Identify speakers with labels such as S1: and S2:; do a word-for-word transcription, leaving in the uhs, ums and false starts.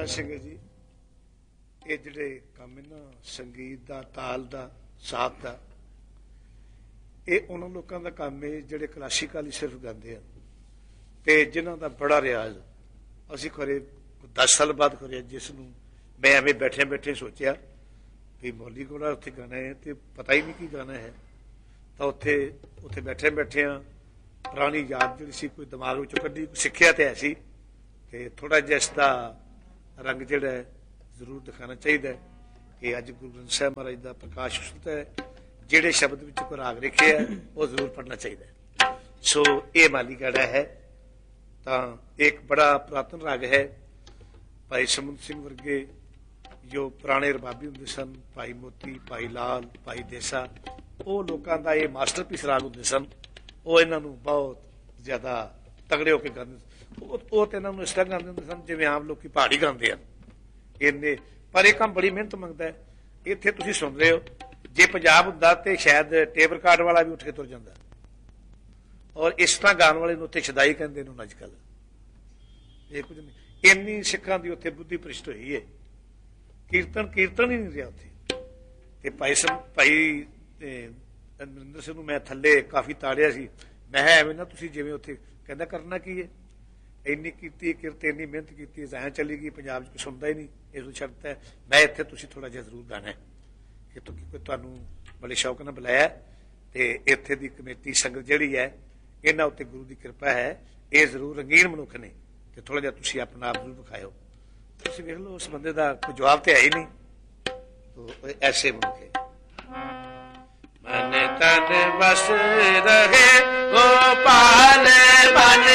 S1: महाराज सिंह जी ये जिहड़े काम है ना संगीत दा ताल दा साथ दा ये उन्हां लोकां दा काम है जिहड़े क्लासिकल ही सिर्फ गाते हैं ते जिन्हां दा बड़ा रियाज असीं खरे दस साल बाद करिया जिसनूं मैं एवें बैठे बैठे सोचिया भी मौली कोला उत्थे गाना है तो पता ही नहीं कि गाना है तो उत्थे उत्थे बैठे बैठे पुरानी याद जिहड़ी सी कोई दिमाग विचों कड्ढी सिੱਖਿਆ तो है सी ते थोड़ा जिहा इसदा रंग जिहड़ा है जरूर दिखाना चाहिए कि अज गुरु ग्रंथ साहिब महाराज का प्रकाश उत्सव है जिहड़े शब्द विच कोई राग लिखे है वो जरूर पढ़ना चाहिए। सो ये मालीगढ़ है तो एक बड़ा पुरातन राग है। भाई समुंद सिंह वर्गे जो पुराने रबाबी होंदे सन भाई मोती भाई लाल भाई देसा वो लोगों का ये मास्टरपीस राग होंदे सन वो इन्हां नूं बहुत ज्यादा तगड़े होकर गाते वो तो इन्होंने इस तरह गाते होंगे सन जिवें आम लोग पहाड़ी गाते हैं इन्ने पर यह काम बड़ी मेहनत मंगता है। इत्थे तुसीं सुन रहे हो जे पंजाब हुंदा ते शायद टेप रिकार्ड वाला भी उठ के तुर जांदा और इस तरह गाने वाले उत्थे छदाई कहंदे ने अजकल ये कुछ नहीं इन्नी सिखां दी उत्थे बुद्धि भ्रिष्ट होई है कीर्तन कीर्तन ही नहीं रहा उत्थे ते भाई सम भाई नरिंदर सिंह नूं मैं थल्ले काफी ताड़िया सी मैं एवें ना तुसीं जिवें उत्थे कहंदा करना की है इन्नी कीती किरत इन्नी मेहनत की जाया चली गई पंजाब च सुनता ही नहीं इस शर्त है मैं इत्थे तुसीं थोड़ा जिहा जरूर गाना है कि तुहानूं बड़े शौक नाल बुलाया ते इत्थे दी कमेटी संगत जिहड़ी है इन्हां उत्ते गुरु दी कृपा है ये जरूर रंगीन मनुख ने ते थोड़ा जिहा तुसीं अपना आप जरूर विखाओ। तुसीं वेख लो उस बंदे दा कोई जवाब ते है ही नहीं तो ऐसे मनुख है मन तन बस रहे गोपाल